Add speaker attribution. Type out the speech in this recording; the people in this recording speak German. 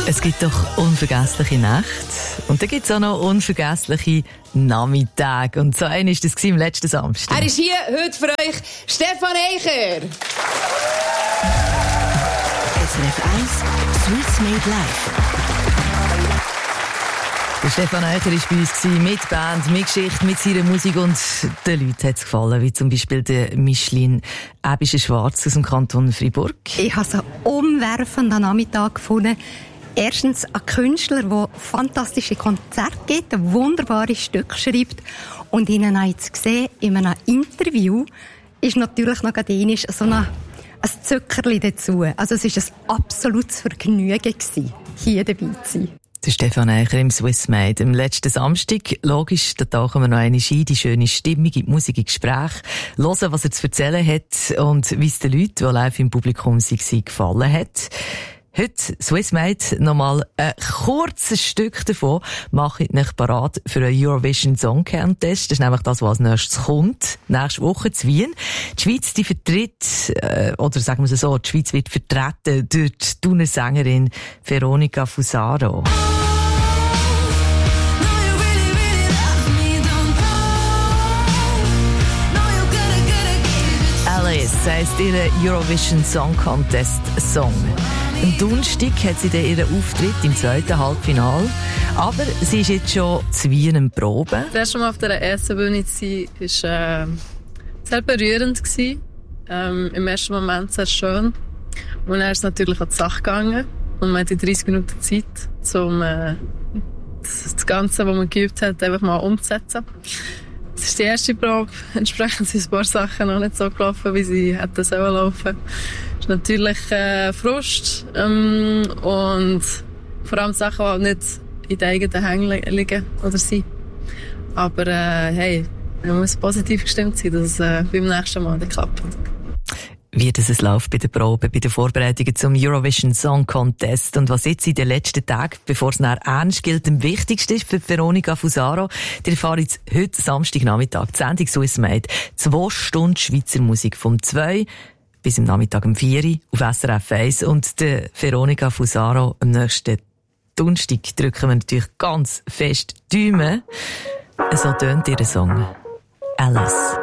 Speaker 1: Es gibt doch unvergessliche Nächte und dann gibt es auch noch unvergessliche Nachmittage. Und so einer war das am letzten Samstag.
Speaker 2: Er ist hier heute für euch, Stefan Eicher.
Speaker 3: SRF 1 Swiss Made Live.
Speaker 1: Der Stefan Eicher war bei uns mit Band, mit Geschichte, mit seiner Musik und den Leuten hat es gefallen, wie zum Beispiel der Micheline Ebischer-Schwarz aus dem Kanton Freiburg.
Speaker 4: Ich habe einen umwerfenden Nachmittag gefunden. Erstens ein Künstler, der fantastische Konzerte gibt, ein wunderbares Stück schreibt. Und Ihnen habe ich jetzt gesehen, in einem Interview ist natürlich noch gerade so ein Zuckerli dazu. Also es war ein absolutes Vergnügen, hier dabei zu sein.
Speaker 1: Der Stefan Eicher im Swiss Made. Am letzten Samstag, logisch, da tauchen wir noch einmal ein, die schöne Stimmung, in die Musik, in Gespräch, hören, was er zu erzählen hat und wie es den Leuten, die live im Publikum waren, gefallen hat. Heute, Swiss Made, nochmal ein kurzes Stück davon, mache ich nicht parat für einen Eurovision Song Contest. Das ist nämlich das, was als nächstes kommt. Nächste Woche zu Wien. Die Schweiz, die vertritt, oder sagen wir es so, die Schweiz wird vertreten durch die Thuner Sängerin Veronica Fusaro. Alice heisst ihr Eurovision Song Contest Song. Am Donnerstag hat sie dann ihren Auftritt im zweiten Halbfinale. Aber sie ist jetzt schon zu Wien am Proben.
Speaker 5: Das erste Mal auf der ersten Bühne zu sein, war sehr berührend. Im ersten Moment sehr schön. Und dann ist es natürlich an die Sache gegangen. Und man hatte 30 Minuten Zeit, um das Ganze, was man geübt hat, einfach mal umzusetzen. Das ist die erste Probe. Entsprechend sind ein paar Sachen noch nicht so gelaufen, wie sie hätten sollen laufen. Das ist natürlich Frust. Und vor allem Sachen, die nicht in den eigenen Hängen liegen oder sind. Aber hey, man muss positiv gestimmt sein, dass es beim nächsten Mal nicht klappt.
Speaker 1: Wie das läuft bei der Probe, bei den Vorbereitungen zum Eurovision Song Contest und was jetzt in den letzten Tagen, bevor es nachher ernst gilt, am wichtigsten ist für Veronica Fusaro. Die erfahren jetzt heute Samstagnachmittag, die Sendung Swiss Made, 2 Stunden Schweizer Musik vom 2 bis am Nachmittag um 4 Uhr auf SRF 1 und der Veronica Fusaro am nächsten Donnerstag drücken wir natürlich ganz fest die Daumen. So tönt ihr Song. Alice.